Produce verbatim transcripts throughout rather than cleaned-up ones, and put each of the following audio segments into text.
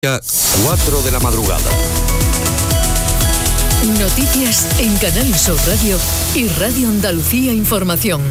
cuatro de la madrugada. Noticias en Canal Sur Radio y Radio Andalucía Información.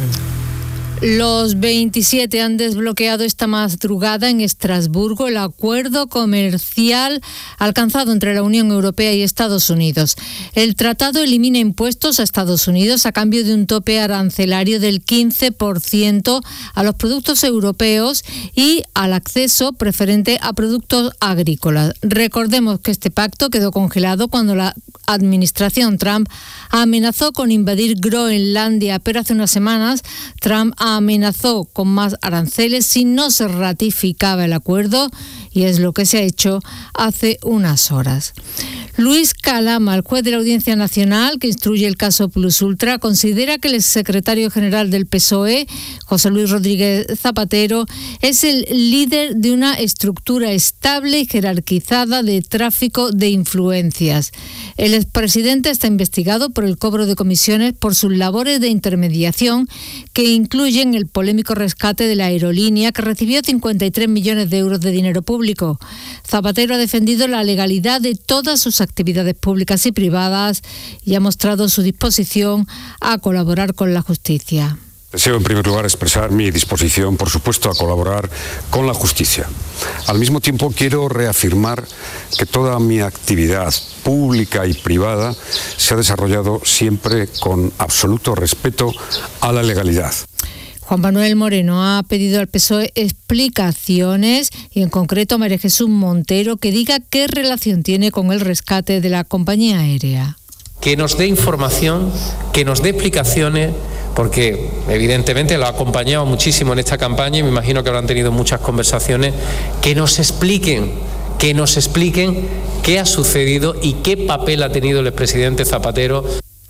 Los veintisiete han desbloqueado esta madrugada en Estrasburgo el acuerdo comercial alcanzado entre la Unión Europea y Estados Unidos. El tratado elimina impuestos a Estados Unidos a cambio de un tope arancelario del quince por ciento a los productos europeos y al acceso preferente a productos agrícolas. Recordemos que este pacto quedó congelado cuando la administración Trump amenazó con invadir Groenlandia, pero hace unas semanas Trump amenazó con más aranceles si no se ratificaba el acuerdo, y es lo que se ha hecho hace unas horas. Luis Calama, el juez de la Audiencia Nacional que instruye el caso Plus Ultra, considera que el exsecretario general del P S O E, José Luis Rodríguez Zapatero, es el líder de una estructura estable y jerarquizada de tráfico de influencias. El expresidente está investigado por el cobro de comisiones por sus labores de intermediación, que incluyen el polémico rescate de la aerolínea, que recibió cincuenta y tres millones de euros de dinero público. Zapatero ha defendido la legalidad de todas sus actividades públicas y privadas y ha mostrado su disposición a colaborar con la justicia. Deseo, en primer lugar, expresar mi disposición, por supuesto, a colaborar con la justicia. Al mismo tiempo, quiero reafirmar que toda mi actividad pública y privada se ha desarrollado siempre con absoluto respeto a la legalidad. Juan Manuel Moreno ha pedido al P S O E explicaciones y en concreto a María Jesús Montero que diga qué relación tiene con el rescate de la compañía aérea. Que nos dé información, que nos dé explicaciones, porque evidentemente lo ha acompañado muchísimo en esta campaña y me imagino que habrán tenido muchas conversaciones, que nos expliquen, que nos expliquen qué ha sucedido y qué papel ha tenido el expresidente Zapatero.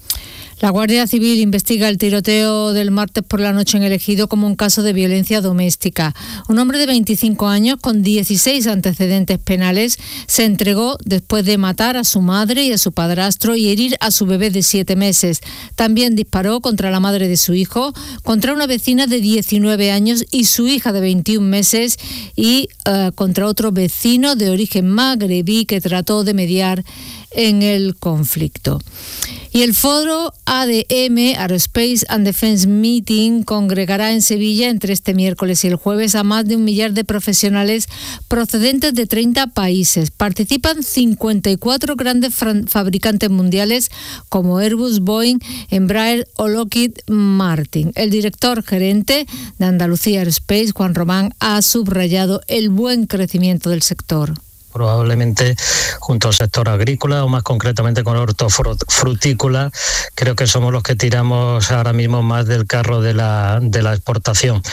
La Guardia Civil investiga el tiroteo del martes por la noche en El Ejido como un caso de violencia doméstica. Un hombre de veinticinco años con dieciséis antecedentes penales se entregó después de matar a su madre y a su padrastro y herir a su bebé de siete meses. También disparó contra la madre de su hijo, contra una vecina de diecinueve años y su hija de veintiún meses y uh, contra otro vecino de origen magrebí que trató de mediar en el conflicto. Y el foro A D M, Aerospace and Defense Meeting, congregará en Sevilla entre este miércoles y el jueves a más de un millar de profesionales procedentes de treinta países. Participan cincuenta y cuatro grandes fabricantes mundiales como Airbus, Boeing, Embraer o Lockheed Martin. El director gerente de Andalucía Aerospace, Juan Román, ha subrayado el buen crecimiento del sector. Probablemente junto al sector agrícola o más concretamente con la hortofrutícola, creo que somos los que tiramos ahora mismo más del carro de la, de la exportación.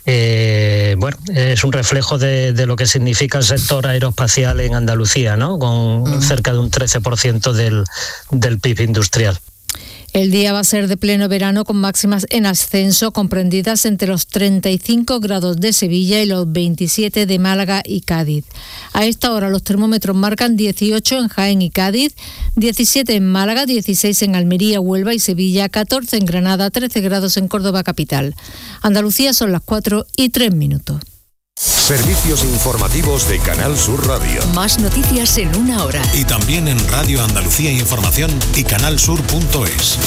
Eh, bueno, es un reflejo de, de lo que significa el sector aeroespacial en Andalucía, ¿no? Con uh-huh. cerca de un trece por ciento del, del P I B industrial. El día va a ser de pleno verano con máximas en ascenso comprendidas entre los treinta y cinco grados de Sevilla y los veintisiete de Málaga y Cádiz. A esta hora los termómetros marcan dieciocho en Jaén y Cádiz, diecisiete en Málaga, dieciséis en Almería, Huelva y Sevilla, catorce en Granada, trece grados en Córdoba capital. Andalucía son las cuatro y tres minutos. Servicios informativos de Canal Sur Radio. Más noticias en una hora. Y también en Radio Andalucía Información y canalsur punto es.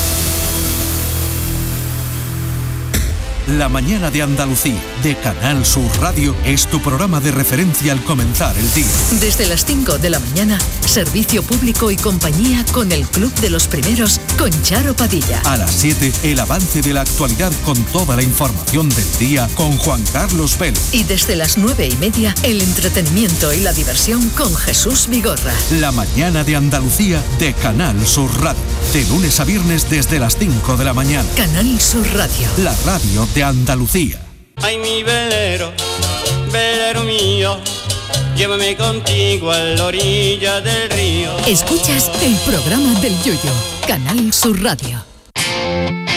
La mañana de Andalucía, de Canal Sur Radio, es tu programa de referencia al comenzar el día. Desde las cinco de la mañana, servicio público y compañía con el Club de los Primeros, con Charo Padilla. A las siete, el avance de la actualidad con toda la información del día con Juan Carlos Vélez. Y desde las nueve y media, el entretenimiento y la diversión con Jesús Vigorra. La mañana de Andalucía, de Canal Sur Radio. De lunes a viernes desde las cinco de la mañana. Canal Sur Radio. La radio de Andalucía. Ay, mi velero, velero mío, llévame contigo a la orilla del río. Escuchas el programa del Yoyo, Canal Sur Radio.